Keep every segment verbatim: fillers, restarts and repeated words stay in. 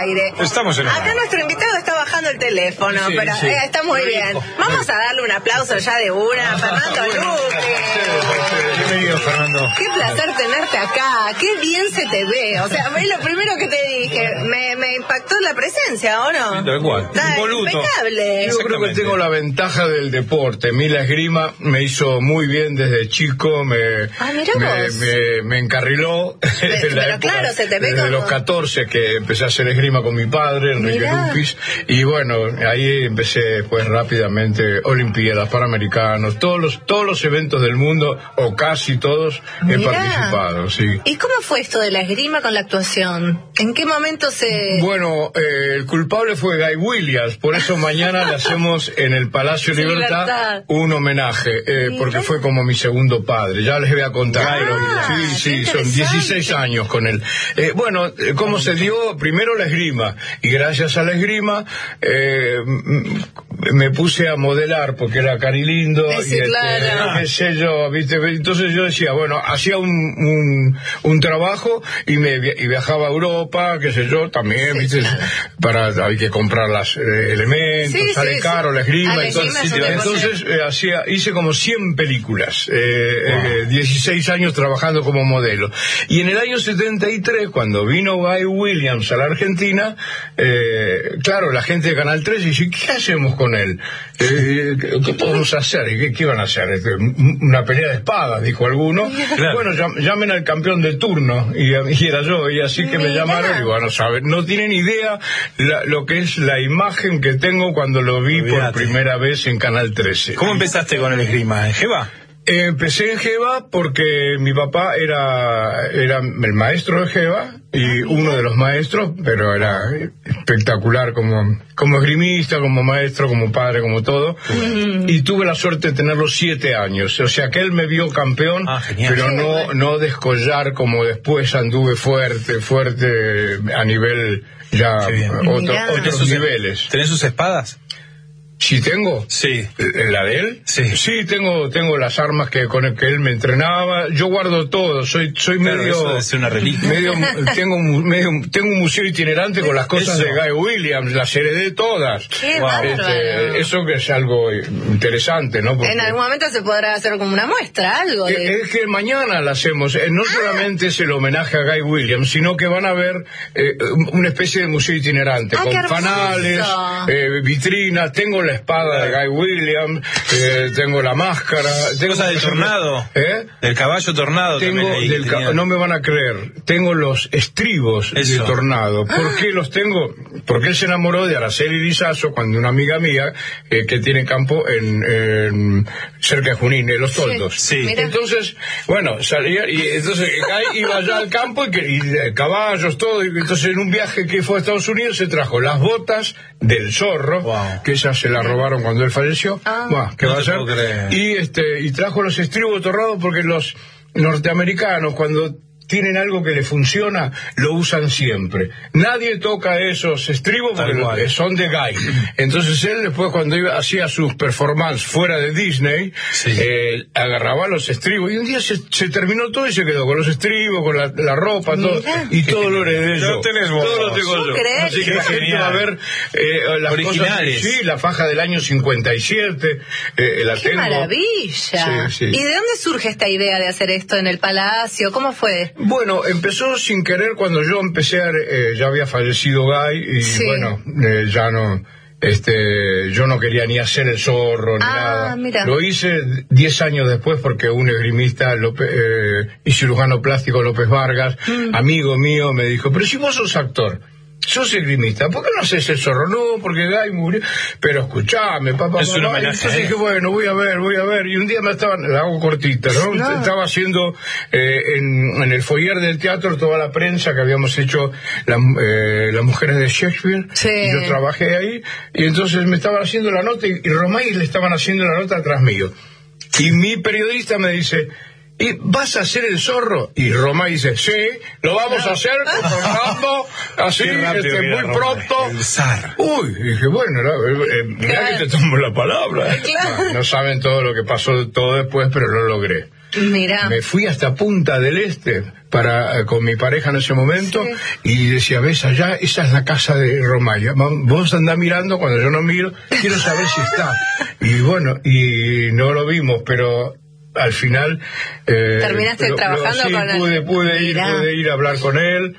aire. Estamos en el Acá aire. nuestro invitado está bajando el teléfono, Sí, pero sí. eh, está muy bien. Vamos a darle un aplauso ya de una a Fernando Luque. Bienvenido, Fernando. Qué placer tenerte acá, qué bien se te ve. O sea, es lo primero que te dije, me, me impactó la presencia, ¿o no? Sí, tal cual. Está Impoluto. impecable. Yo creo que tengo la ventaja del deporte. A mí la esgrima me hizo muy bien desde chico, me, Ah, mirá me, vos. me, me encarriló Pero en la época, claro, se te ve desde como- los catorce que empecé a hacer esgrima con mi padre, Enrique Mirá. Lupis, y bueno, ahí empecé pues rápidamente, Olimpiadas, Panamericanos, todos los, todos los eventos del mundo, o casi todos, he Mirá. participado, sí. ¿Y cómo fue esto de la esgrima con la actuación? ¿En qué momento se...? Bueno, eh, el culpable fue Guy Williams, por eso mañana le hacemos en el Palacio Sí, Libertad, Libertad. un homenaje, eh, Mira. porque fue como mi segundo padre, ya les voy a contar. Ah, sí, qué sí, son interesante. dieciséis años con él. Eh, bueno, eh, ¿cómo se dio? Primero la esgrima, y gracias a la esgrima eh, m- me puse a modelar, porque era carilindo, Eh, sí, y este, claro. qué sé yo, ¿viste? Entonces yo decía, bueno, hacía un, un, un trabajo y me via- y viajaba a Europa, qué sé yo, también, Sí, ¿viste? claro. Para, hay que comprar los elementos, Sí, sale sí, caro sí. la esgrima, Ah, la entonces, esgrima es un entonces eh, hacía, hice como cien películas, eh, eh, dieciséis años trabajando como modelo. Y en el año setenta y tres, cuando vino Guy Williams a la Argentina, eh, claro, la gente de Canal tres dice, ¿qué hacemos con él? Eh, ¿qué, qué podemos hacer? ¿Y qué, qué iban a hacer? Este, una pelea de espadas, dijo alguno. Claro. Bueno, llam- llamen al campeón de turno, y, y era yo, y así que me Mirá. llamaron, y bueno, saben, no tienen idea la- lo que es la imagen que tengo cuando lo vi por Olvídate. primera vez en Canal trece. ¿Cómo empezaste con el esgrima? ¿En Jeva? Eh, Empecé en Jeva porque mi papá era, era el maestro de Jeva y uno de los maestros, pero era espectacular como, como esgrimista, como maestro, como padre, como todo. Y tuve la suerte de tenerlo siete años. O sea que él me vio campeón, Ah, genial. pero Qué no, bueno. no descollar como después anduve fuerte, fuerte a nivel ya Qué bien. otro- Mirá. ¿Tenés otros sus- niveles. ¿Tenés sus espadas? ¿Sí tengo? Sí. ¿La de él? Sí. Sí, tengo, tengo las armas que con el que él me entrenaba. Yo guardo todo. Soy, soy Claro, medio, eso debe ser una reliquia. medio, tengo, un- medio, tengo un museo itinerante con las cosas Eso. de Guy Williams. Las heredé todas. ¡Qué Wow. bárbaro! Este, eso que es algo interesante, ¿no? Porque- En algún momento se podrá hacer como una muestra, algo de... Eh, es que mañana la hacemos. Eh, no solamente es el homenaje a Guy Williams, sino que van a ver eh, una especie de museo itinerante Ah, con qué hermoso. fanales, eh, vitrinas. Tengo la espada de Guy Williams, eh, tengo la máscara. Tengo ¿Cosas del tornado? ¿Eh? Del caballo tornado Tengo también ahí del que ca- tenía. no me van a creer, tengo los estribos Eso. del tornado. ¿Por qué los tengo? Porque él se enamoró de Araceli Lizazo cuando una amiga mía eh, que tiene campo en, en- cerca de Junín, en Los Toldos. Sí. Mira. Entonces, bueno, salía y entonces Guy iba allá al campo y, que, y eh, caballos, todo. Y entonces en un viaje que fue a Estados Unidos se trajo las botas del zorro, Wow. que esas se las robaron cuando él falleció. Ah. Buah, ¿qué No va a te hacer? puedo creer. Y este y trajo los estribos tornados porque los norteamericanos cuando tienen algo que le funciona, lo usan siempre. Nadie toca esos estribos porque Tal cual. lo- son de Guy. Entonces él después cuando iba, hacía sus performances fuera de Disney, Sí. eh, agarraba los estribos y un día se, se terminó todo y se quedó con los estribos, con la, la ropa, todo, Mirá. y todo lo heredé Lo yo. tenés vos. Todo lo tengo ¿Puedo yo. creer? Así que Qué la gente genial. va a ver eh, las Originales. cosas. Sí, la faja del año cincuenta y siete, eh, la ¡Qué tengo. maravilla! Sí, sí. ¿Y de dónde surge esta idea de hacer esto en el Palacio? ¿Cómo fue? Bueno, empezó sin querer cuando yo empecé, a, eh, ya había fallecido Guy y Sí. bueno, eh, ya no, este, yo no quería ni hacer el zorro ni Ah, nada. mira. Lo hice diez años después porque un esgrimista López, eh, y cirujano plástico López Vargas, Mm. amigo mío, me dijo, pero si vos sos actor, sos esgrimista, ¿por qué no haces el zorro? No, porque Guy murió. Pero escuchame, papá, Es un papá. homenaje Entonces a él. dije, bueno, voy a ver, voy a ver. Y un día me estaban, la hago cortita, ¿no? No. Estaba haciendo eh, en, en el foyer del teatro toda la prensa que habíamos hecho la- eh, las mujeres de Shakespeare. Sí. Y yo trabajé ahí. Y entonces me estaban haciendo la nota y, y Romay le estaban haciendo la nota atrás mío. Y mi periodista me dice, ¿y vas a hacer el zorro? Y Romay dice, sí, lo vamos a hacer con Fernando, así, Qué rápido este, que era muy Romay, pronto. el zar. Uy, dije, bueno, no, eh, eh, mirá Claro. que te tomo la palabra. Claro. No, no saben todo lo que pasó todo después, pero lo logré. Mirá. Me fui hasta Punta del Este para con mi pareja en ese momento, sí. Y decía, ves allá, esa es la casa de Romaya. Vos andá mirando cuando yo no miro, quiero saber si está. Y bueno, y no lo vimos, pero al final eh, terminaste pero, trabajando pero sí, con pude, él. pude ir, pude ir a hablar con él.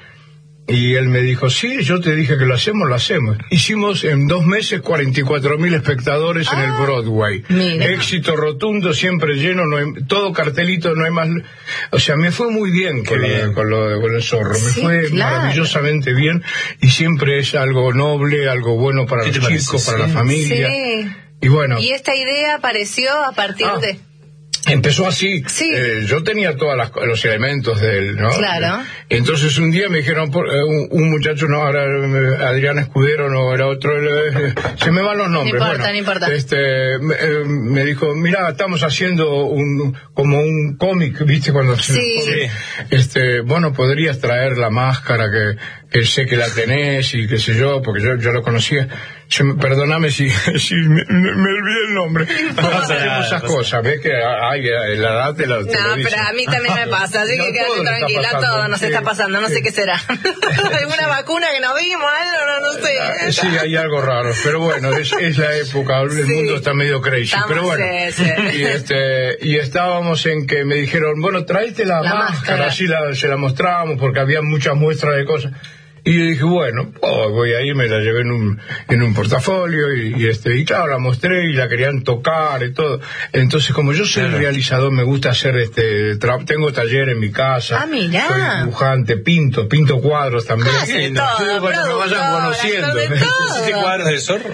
Y él me dijo, sí, yo te dije que lo hacemos, lo hacemos. Hicimos en dos meses cuarenta y cuatro mil espectadores ah, en el Broadway. Mira. Éxito rotundo, siempre lleno, no hay, todo cartelito, no hay más... O sea, me fue muy bien con, bien. Lo, con, lo, con el zorro, me sí, fue claro. maravillosamente bien. Y siempre es algo noble, algo bueno para los chicos, para sí. la familia. Sí. Y bueno... Y esta idea apareció a partir ah, de... Empezó así, sí. eh, yo tenía todos los elementos de él, ¿no? Claro. Entonces un día me dijeron, por, eh, un, un muchacho, no, ahora eh, Adrián Escudero, no, era otro, eh, se me van los nombres. No importa, bueno, no importa. Este, me, eh, me dijo, mira, estamos haciendo un, como un cómic, ¿viste? Cuando se sí. sí. Este, bueno, podrías traer la máscara que, que sé que la tenés y qué sé yo, porque yo, yo lo conocía. Yo, perdóname si, si me, me olvidé el nombre. No hacemos esas cosas, ves que ay, la edad te la te No, lo dice. pero a mí también me pasa, así no, que quédate tranquila, todo nos sí, está pasando, no sí. sé qué será. ¿Alguna vacuna que no vimos? No, no, no sé. Sí, hay algo raro, pero bueno, es, es la época, el sí. mundo está medio crazy, Estamos, pero bueno. Sí, sí. Y, este, y estábamos en que me dijeron, bueno, tráete la, la máscara, máscara. Así la, se la mostrábamos porque había muchas muestras de cosas. Y yo dije, bueno, oh, voy a ir, me la llevé en un, en un portafolio y, y este y claro, la mostré y la querían tocar y todo. Entonces, como yo soy claro. realizador, me gusta hacer este, tra- tengo taller en mi casa. Ah, mirá. Soy dibujante, pinto, pinto cuadros también. Ah, sí, todo, sí, bueno, me vayan conociendo. ¿Hiciste cuadros de zorro?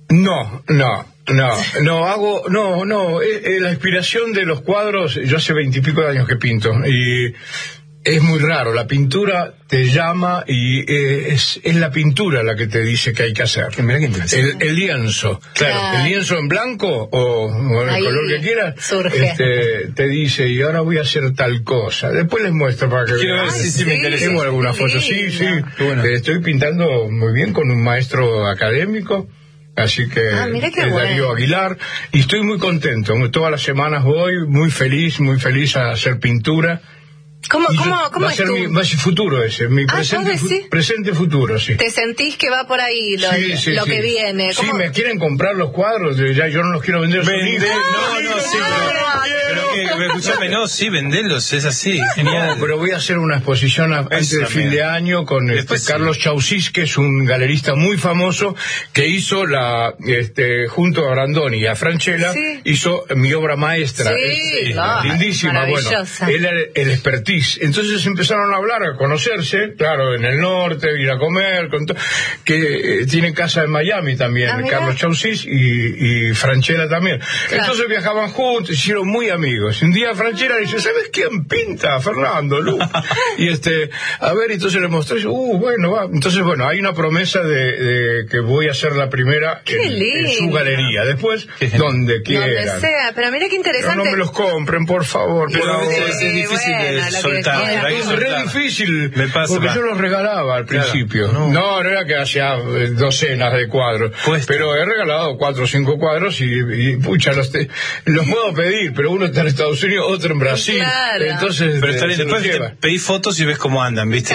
No, no. No, no, hago, no, no, eh, eh, la inspiración de los cuadros, yo hace veintipico de años que pinto y es muy raro, la pintura te llama y eh, es, es la pintura la que te dice qué hay que hacer. Mirá qué interesante. El, el lienzo, claro, claro, el lienzo en blanco o, o el ahí color que quieras, surge. Este, te dice, y ahora voy a hacer tal cosa. Después les muestro para que vean. Ay, sí, sí, me interesa. Tengo algunas fotos, sí, sí. Bueno. Eh, estoy pintando muy bien con un maestro académico. Así que ah, mira qué eh, Darío bueno. Aguilar, y estoy muy contento, todas las semanas voy, muy feliz, muy feliz a hacer pintura. ¿Cómo, y cómo, yo, cómo va es a ser tu... mi, va a ser futuro ese, mi ah, presente, fu- presente futuro, sí. ¿Te sentís que va por ahí lo, sí, sí, lo sí. que viene? Sí, ¿Cómo? me quieren comprar los cuadros, ya yo no los quiero vender. Vende, no, no, sí, pero, pero que, escúchame, no, sí, venderlos, es así, genial. No, pero voy a hacer una exposición a, antes de fin de año con este, sí. Carlos Chausís, que es un galerista muy famoso, que hizo la, este, junto a Brandoni y a Franchella, sí. hizo mi obra maestra. Sí, es, no, lindísima, bueno, él era el, el expertise. Entonces empezaron a hablar, a conocerse, claro, en el norte, ir a comer, con to- que eh, tiene casa en Miami también, ah, Carlos Chausís y, y Franchella también. Claro. Entonces viajaban juntos, hicieron muy amigos. Un día Franchella le dice, ¿sabes quién pinta? Fernando, Lu. Y este, a ver, entonces le mostré, uh, bueno, va. Entonces, bueno, hay una promesa de, de que voy a ser la primera en, en su galería. Después, donde quieran. Donde sea, pero mira qué interesante. Pero no me los compren, por favor. Pero por es, favor. es difícil bueno, de soltar. Es re difícil, me pasa, porque va. yo los regalaba al Claro, principio. no. no, no era que hacía eh, docenas de cuadros, Pues, pero he regalado cuatro o cinco cuadros y, y pucha, los, te, los puedo pedir, pero uno está en Estados Unidos, otro en Brasil, claro. entonces pero está bien, se los después lleva. te pedís fotos y ves cómo andan, ¿viste?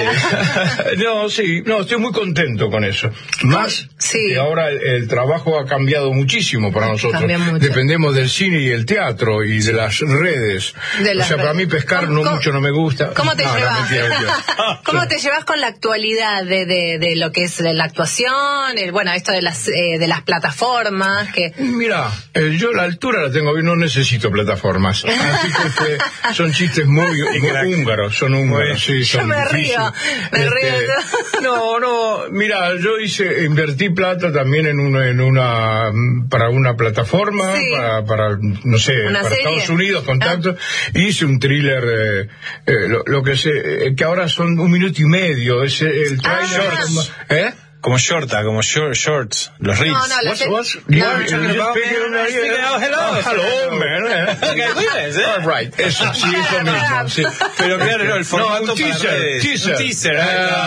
No, sí, no, estoy muy contento con eso. Más sí. que ahora el, el trabajo ha cambiado muchísimo para nosotros. Mucho. Dependemos del cine y el teatro y de las redes. De las o sea, redes. para mí pescar no ¿Cómo, mucho no me gusta. ¿Cómo te no, llevas? No, mentira, mentira. ¿Cómo te llevas con la actualidad de, de, de lo que es la actuación, el, bueno, esto de las eh, de las plataformas? Que... Mira, eh, yo la altura la tengo bien, no necesito plataformas. Así que este, son chistes muy, muy húngaros, son húngaros. Sí, son yo me difíciles. río, me este, río. No, no, mira, yo hice, invertí plata también en una, en una para una plataforma, sí. para, para, no sé, ¿Una para serie? Estados Unidos, contacto. Ah. Hice un thriller, eh, eh, lo, lo que sé, eh, que ahora son un minuto y medio, es el trailer. Ah. ¿Eh? Como shorta, como short, shorts, los reels. No, no, What's, te... what's, no, you, no, you, no, you no, speak in a- Oh, hello. Oh, hello, man. Okay, yes, eh. All right, eso, sí, eso mismo, sí. Pero claro, no, el No, formato un teaser, para redes. teaser. Un teaser. Ah,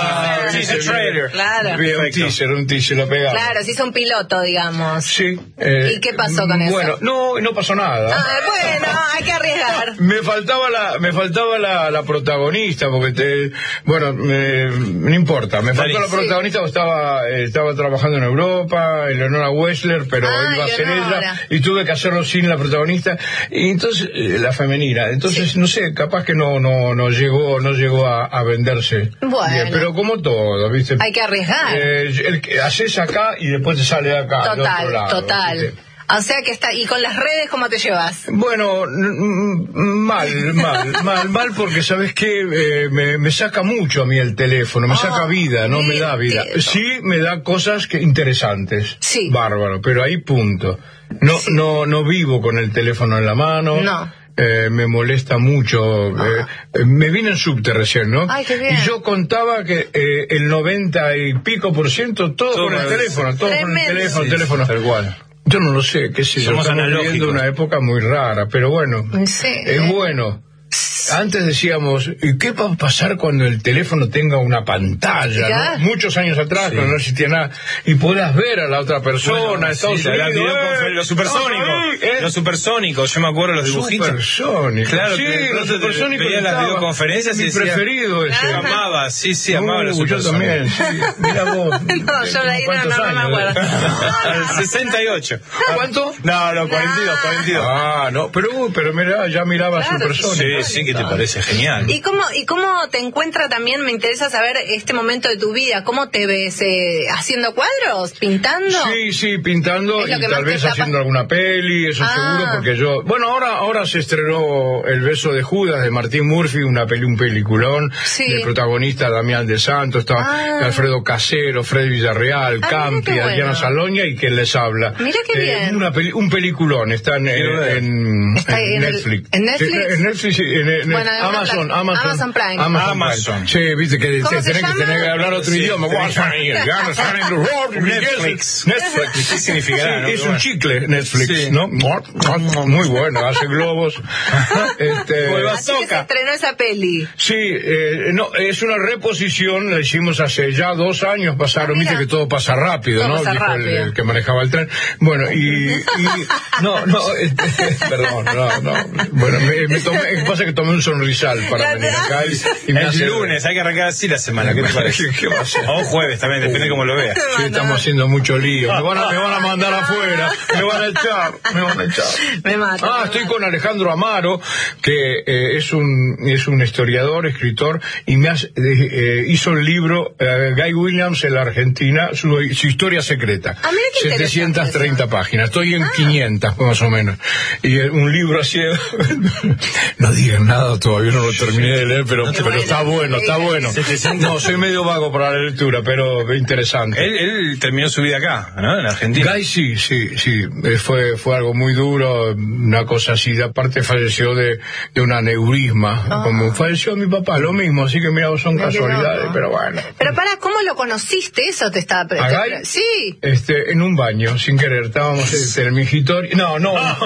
Claro. Teaser trailer. Claro. Bien, un teaser, un teaser, lo pegamos. Claro, se hizo un piloto, digamos. Sí. Eh, ¿Y qué pasó con eso? Bueno, no, no pasó nada. Ah, bueno, hay que arriesgar. Me faltaba la, me faltaba la, la protagonista, porque te, bueno, me, no importa, me faltó la protagonista porque estaba, eh, estaba trabajando en Europa, Eleonora Wessler, pero Ah, iba a ser Eleonora. ella, y tuve que hacerlo sin la protagonista, y entonces, eh, la femenina, entonces, Sí. no sé, capaz que no, no, no llegó, no llegó a, a venderse. Bueno. Bien, pero como todo, ¿viste? Hay que arriesgar. Eh, el que haces acá y después te sale de acá, del Total, otro lado, total. ¿viste? O sea que está. ¿Y con las redes cómo te llevas? Bueno, n- mal, mal, mal, mal, porque sabes que eh, me, me saca mucho a mí el teléfono, me Oh, saca vida, no me da vida. entiendo. Sí, me da cosas que interesantes, Sí. bárbaro, pero ahí punto. No, Sí. no, no vivo con el teléfono en la mano. No. Eh, me molesta mucho. eh, eh, me vine en subte recién, ¿no? Ay, qué bien. Y yo contaba que eh, el noventa y pico por ciento todo, Todo con el con- teléfono, todo con el Tremendo. teléfono, Sí, teléfono. Tal cual. Yo no lo sé, qué sé yo. Somos Estamos viviendo analógicos. una época muy rara, pero bueno, Sí. es bueno. Antes decíamos, ¿y qué va a pasar cuando el teléfono tenga una pantalla? Ya. ¿no? Muchos años atrás, Sí. cuando no existía nada, y podrás ver a la otra persona, Bueno, Estados sí, la Unidos, videoconfer- ¡eh! los supersónicos, ¡Eh! los supersónicos, yo me acuerdo los dibujitos. Supersónicos. Claro, sí, que de los pronto te supersónicos. veías las estaba. videoconferencias y Mi decía- preferido ese. Yo amaba, sí, sí, amaba los Uh, yo supersónicos. también, sí. Mira vos. No, yo de ahí no, ¿Cuántos no, no me años? acuerdo. sesenta y ocho. ¿Cuánto? No, no, cuarenta y dos, cuarenta y dos. Ah, no, pero, uh, pero mira, ya miraba Claro, supersónicos. Sí, sí, que te parece genial. ¿Y cómo, ¿Y cómo te encuentra también? Me interesa saber este momento de tu vida. ¿Cómo te ves? Eh, ¿Haciendo cuadros? ¿Pintando? Sí, sí, pintando Es lo y que más tal te vez tapa. haciendo alguna peli, eso Ah. seguro, porque yo... Bueno, ahora ahora se estrenó El beso de Judas de Martín Murphy, una peli, un peliculón, Sí. del protagonista Damián de Santos, está Ah. Alfredo Casero, Fred Villarreal, Ah, Campi, mira qué bueno. Adriana Saloña y quien les habla. Mira qué bien. Una peli- un peliculón, está en, Quiero ver. en, Está en en el- Netflix. ¿en Netflix? Sí, en Netflix, sí, en, en Bueno, en una Amazon, pla- Amazon, Amazon Prime. Amazon. Amazon. Prime. Sí, viste que ¿Cómo tenés se que llama? tener que hablar otro Sí, idioma. sí. Netflix. Netflix. ¿Qué significará, no? Sí, es un chicle Netflix, Sí. ¿no? Muy bueno, hace globos. Este, Vuelva. Así que se Soca. estrenó esa peli. sí, eh, no, es una reposición, la hicimos hace ya dos años, pasaron, Ah, mira. viste que todo pasa rápido, Todo ¿no? pasa Dijo el- rápido. El, que manejaba el tren. Bueno, y, y no, no, este, perdón, no, no. Bueno, me, me tomé, lo que pasa es que tomé un sonrisal para venir acá y, y me El hace- lunes, hay que arrancar así la semana, ¿qué te parece? ¿Qué va a ser? O un jueves también, depende de cómo lo veas. Sí, estamos haciendo mucho lío. Me van a, me van a mandar afuera, me van a echar, me van a echar. Me mata. Ah, me estoy mata. con Alejandro Amaro, que eh, es un es un historiador, escritor, y me hace- eh, eh, hizo el libro eh, Guy Williams en la Argentina, su, su historia secreta. Ah, mira qué setecientas treinta interesante páginas. Estoy en quinientas, más o menos. Y eh, un libro así... no digan nada, todavía no lo terminé de leer, pero, Qué pero bueno, está bueno, está bueno. No, soy medio vago para la lectura, pero interesante. Él, él terminó su vida acá, ¿no? En Argentina. Guy sí, sí, sí, eh, fue, fue algo muy duro, una cosa así, aparte falleció de, de un aneurisma, Ah. como falleció mi papá, lo mismo, así que mira, son Mira qué casualidades, loco. pero bueno. Pero para, ¿cómo lo conociste? Eso te estaba... ¿A te- Guy? Sí. Este, en un baño, sin querer, estábamos este, en el mingitorio, no, no, no,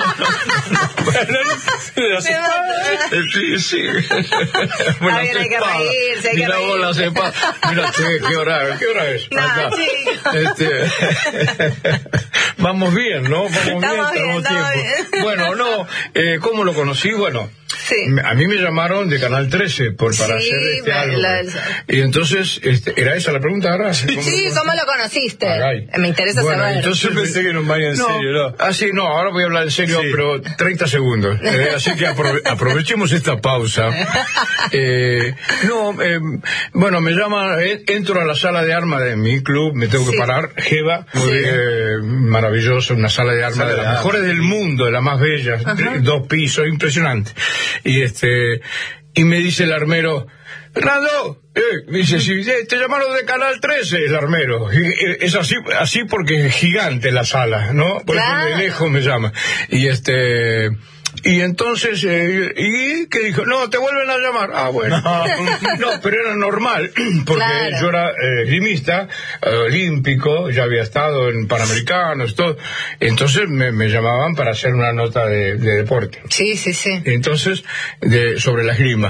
Pero se- Me mata. Eh, sí, sí. Está bien, hay que reírse, hay que Mira vos la reírse. cepa. Mira, che, ¿qué hora, ¿qué hora es? No, Acá. chico. Este, vamos bien, ¿no? Vamos Estamos bien, bien, estamos tenemos bien. tiempo. Bueno, no, eh, ¿cómo lo conocí? Bueno, Sí. a mí me llamaron de Canal trece por, para Sí, hacer este me- algo. la- Y entonces, este, ¿era esa la pregunta, ahora? Sí, ¿cómo lo conociste? A Guy. Me interesa Bueno, saber. entonces Yo pensé que era un baño en no, serio, ¿no? Ah, sí, no, ahora voy a hablar en serio, Sí. pero treinta segundos. Eh, así que aprove- aprovechemos esta pausa. Eh, no, eh, bueno, me llama, eh, entro a la sala de armas de mi club, me tengo Sí. que parar, Jeva, muy Sí. eh, maravilloso, una sala de armas Sala de de las armas. mejores del mundo, de las más bellas, dos pisos, impresionante. Y este, y me dice el armero, Fernando, eh, me dice, sí, eh, te llamaron de Canal trece, el armero. Y, eh, es así, así porque es gigante la sala, ¿no? Por Claro. eso de lejos me llama. Y este, y entonces, eh, ¿y qué dijo? No, te vuelven a llamar. Ah, bueno. No, pero era normal, porque Claro. yo era eh, esgrimista, eh, olímpico, ya había estado en Panamericanos, todo. Entonces me, me llamaban para hacer una nota de, de deporte. Sí, sí, sí. Entonces, de, sobre la esgrima.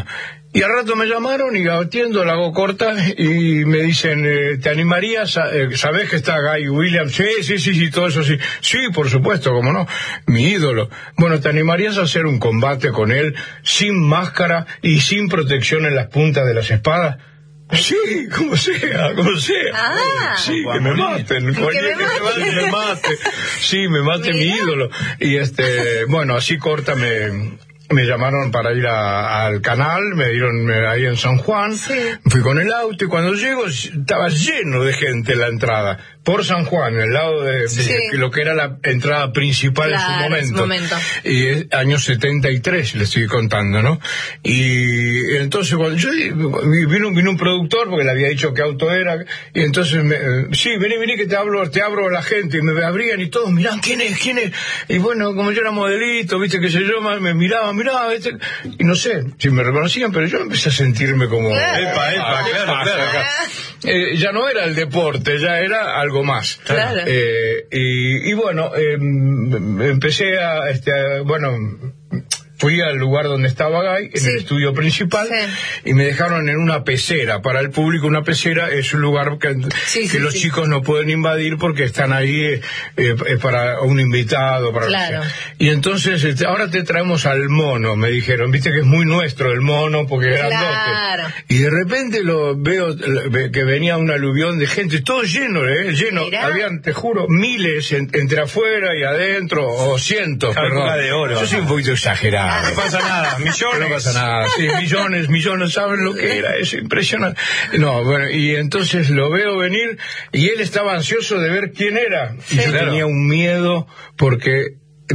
Y al rato me llamaron y atiendo, la hago corta y me dicen, eh, ¿te animarías? A, eh, ¿Sabés que está Guy Williams? Sí, sí, sí, sí, todo eso sí. Sí, por supuesto, cómo no, mi ídolo. Bueno, ¿te animarías a hacer un combate con él sin máscara y sin protección en las puntas de las espadas? Sí, como sea, como sea. Ah, sí, que me maten, que cualquier me que me, me mate. Sí, me mate mi ídolo. Y este, bueno, así corta me... Me llamaron para ir a, al canal, me dieron me, ahí en San Juan, sí. Fui con el auto y cuando llego estaba lleno de gente en la entrada, por San Juan, en el lado de, sí. de lo que era la entrada principal claro, en su momento. En su momento. Y es año setenta y tres, le estoy contando, ¿no? Y entonces cuando yo vino, vino un productor, porque le había dicho qué auto era, y entonces, me, sí, vení, vení que te hablo, te abro a la gente, y me abrían y todos, mirá, ¿quién es? ¿Quién es? Y bueno, como yo era modelito, viste, qué sé yo, me miraban, mirá, ¿viste? Y no sé si me reconocían, pero yo empecé a sentirme como... Epa, epa, claro, claro. Eh, ya no era el deporte, ya era algo más. Claro. Eh, y, y bueno, eh, empecé a, este, a, bueno... Fui al lugar donde estaba Guy, en sí. el estudio principal, sí. y me dejaron en una pecera. Para el público, una pecera es un lugar que, sí, que sí, los sí. chicos no pueden invadir porque están ahí eh, eh, para un invitado. Para claro. Y entonces, este, ahora te traemos al mono, me dijeron. Viste que es muy nuestro el mono porque es claro. grandote. Y de repente lo veo que venía un aluvión de gente, todo lleno, ¿eh? Lleno. Mirá. Habían, te juro, miles en, entre afuera y adentro, o cientos, perdón. De oro. Yo soy un poquito exagerado. No pasa nada, millones. No pasa nada, sí, millones, millones, ¿saben lo que era? Es impresionante. No, bueno, y entonces lo veo venir y él estaba ansioso de ver quién era. Y sí, yo claro. tenía un miedo porque...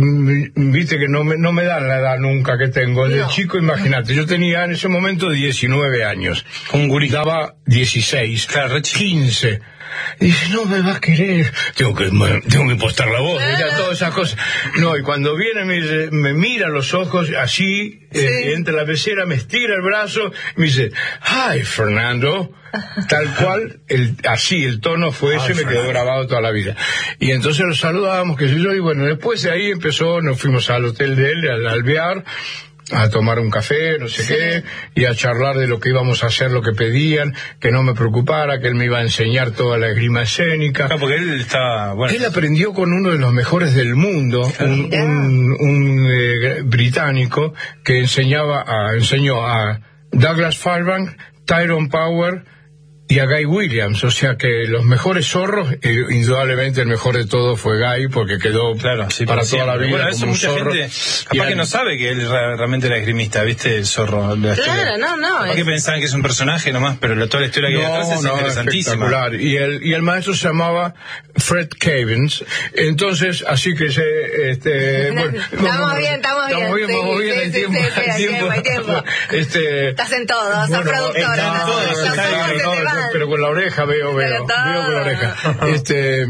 Viste que no me, no me dan la edad nunca que tengo. De no. chico, imagínate, yo tenía en ese momento diecinueve años. Un gurí. Daba dieciséis, claro, quince. Y dice, no me va a querer, tengo que tengo que impostar la voz, mira, todas esas cosas. No, y cuando viene me, dice, me mira a los ojos, así, sí. eh, entra la pecera, me estira el brazo, y me dice, hi, Fernando. Tal cual, el, así, el tono fue ese, me quedó grabado toda la vida. Y entonces lo saludábamos, qué sé yo, y bueno, después de ahí empezó, nos fuimos al hotel de él, al Alvear, a tomar un café, no sé sí. qué, y a charlar de lo que íbamos a hacer, lo que pedían, que no me preocupara, que él me iba a enseñar toda la esgrima escénica. No, porque él estaba, bueno. Él aprendió con uno de los mejores del mundo, claro. un, un, un eh, británico que enseñaba a, enseñó a Douglas Fairbanks, Tyrone Power y a Guy Williams, o sea que los mejores zorros, eh, indudablemente el mejor de todos fue Guy, porque quedó claro, sí, para toda la vida bueno, como eso un mucha zorro. Gente, capaz y que no sabe que él realmente era esgrimista, ¿viste? El zorro. La claro, no, no. Capaz es... que pensaban que es un personaje nomás, pero la, toda la historia que hay no, atrás es no, interesantísima. Espectacular. Y el, y el maestro se llamaba Fred Cavins, entonces, así que se, este, bueno, estamos bien, estamos bien. Estamos bien, sí, vamos bien, sí, hay sí, tiempo, sí, sí, hay tiempo. hay tiempo. Este, estás en todo, sos bueno, productora. está, ¿no? todo, Los está, ojos no, se te van. pero con la oreja veo, veo, veo con la oreja. Este,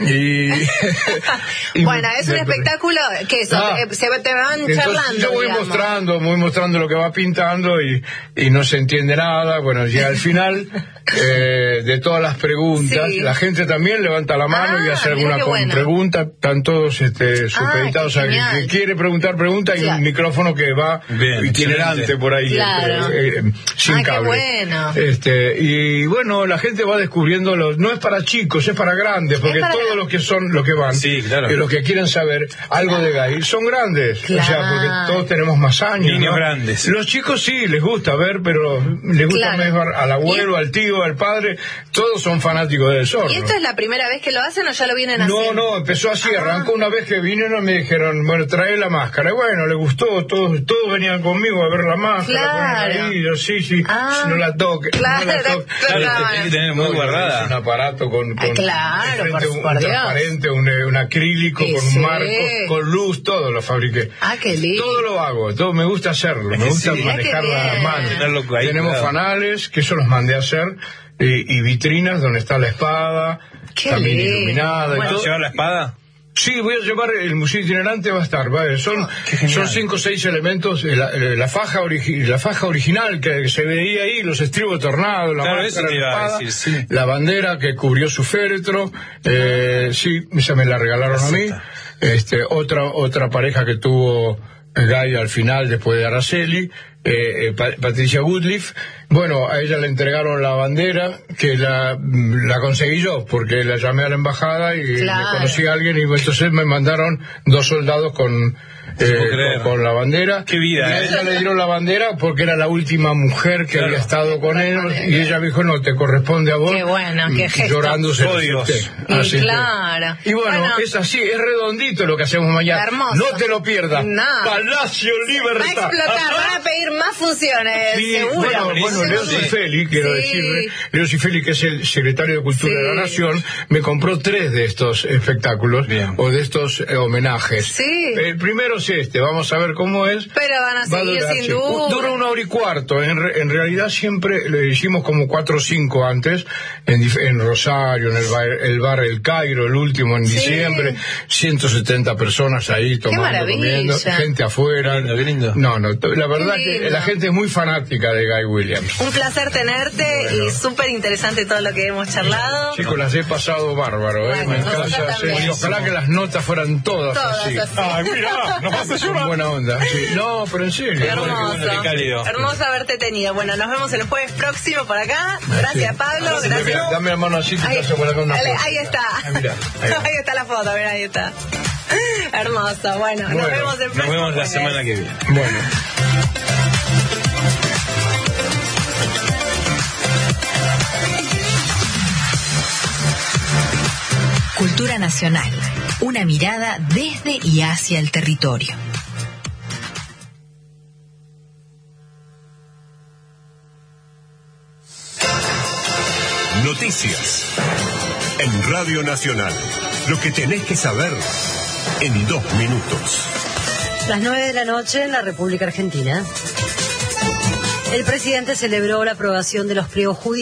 y, y bueno, es un espectáculo que eso, ah, se te van entonces, charlando. Yo voy digamos. mostrando, voy mostrando lo que va pintando y, y no se entiende nada. Bueno, ya al final eh, de todas las preguntas, sí. la gente también levanta la mano ah, y hace alguna bueno. pregunta. Están todos este, supeditados ah, a que, que quiere preguntar, pregunta, y claro. un micrófono que va Bien, itinerante por ahí, claro. entre, eh, sin ah, cable. Qué bueno. Este, y bueno, la gente va descubriendo los, no es para chicos, es para grandes, porque para... todos los que son, los que van, sí, claro. y los que quieren saber algo claro. de Guy, son grandes, claro. o sea, porque todos tenemos más años. Niños ¿no? grandes. Los chicos sí, les gusta ver, pero les gusta claro. más al abuelo, al tío, al padre, todos son fanáticos del zorro. ¿Y esto es la primera vez que lo hacen o ya lo vienen no, haciendo? No, no, empezó así, ah. arrancó una vez que vinieron, me dijeron, bueno, trae la máscara, y bueno, le gustó, todos, todos venían conmigo a ver la máscara, claro. ahí, yo, sí, sí, ah. no la toque, claro, no la toque. Claro, claro, tiene que tener muy no, guardada. Es un aparato con, con ah, claro, frente, por, un, por un Dios. transparente, un, un acrílico, sí, con un sí. marco, con luz, todo lo fabriqué. Ah, qué lindo. Todo lo hago, todo me gusta hacerlo, me gusta sí, manejar las manos. Ahí, Tenemos claro. fanales, que eso los mandé a hacer, y, y vitrinas donde está la espada, qué también lindo. iluminada. ¿Puedes y todo. llevar la espada? Sí, voy a llevar, el museo itinerante va a estar, ¿vale? Son, oh, son cinco o seis elementos, la, la faja origi la faja original que, que se veía ahí, los estribos tornados, la claro, máscara, eso te iba la espada, a decir, sí. la bandera que cubrió su féretro, eh, sí, esa me la regalaron a mí, este, otra, otra pareja que tuvo Guy al final, después de Araceli, eh, Patricia Goodliff. Bueno, a ella le entregaron la bandera, que la, la conseguí yo, porque la llamé a la embajada y claro. me conocí a alguien, y entonces me mandaron dos soldados con, eh, con, con la bandera. Qué vida, y a ¿eh? ella le dieron la bandera porque era la última mujer que claro. había estado con él, y ella me dijo, no, te corresponde a vos. Qué bueno, qué gesto. Llorando se Oh, Dios. Y claro. Y bueno, bueno, es así, es redondito lo que hacemos mañana. Hermoso. No te lo pierdas. No. Palacio Va a Libertad. explotar, van a pedir más funciones, Sí, seguro. bueno, bueno, Leo Seguro. Cifeli, quiero Sí. decirle, Leo Cifeli, que es el secretario de Cultura Sí. de la Nación, me compró tres de estos espectáculos, Bien. o de estos eh, homenajes. Sí. El primero es este, vamos a ver cómo es. Pero van a Va seguir durar, sin sí. duda. Dura una hora y cuarto. En, re- en realidad siempre le hicimos como cuatro o cinco antes, en, dif- en Rosario, en el bar, el bar El Cairo, el último en Sí. diciembre, ciento setenta personas ahí tomando, maravilla. comiendo, gente afuera. Qué lindo, qué lindo. No, no, t- la verdad Qué que lindo. la gente es muy fanática de Guy Williams. Un placer tenerte Bueno. y súper interesante todo lo que hemos charlado. Chicos, las he pasado bárbaro, ¿eh? Bueno, Me nosotros encanta hacer- también. Ojalá que las notas fueran todas, Todas así. así. Ay, mira, nos vas a Con llorar. buena onda. Sí. No, pero en serio. Hermoso. Qué bueno, qué cálido. Hermoso haberte tenido. Bueno, nos vemos el jueves próximo por acá. Gracias, Pablo. Dame, Gracias. dame la mano así, te Ahí, vas a poner con una dale, foto. ahí está. Ah, mirá, ahí va. Ahí está la foto, mira, ahí está. Hermoso. Bueno, nos Bueno, vemos el Nos próximo vemos la jueves. semana que viene. Bueno. Cultura nacional. Una mirada desde y hacia el territorio. Noticias en Radio Nacional. Lo que tenés que saber en dos minutos. Las nueve de la noche en la República Argentina. El presidente celebró la aprobación de los pliegos judiciales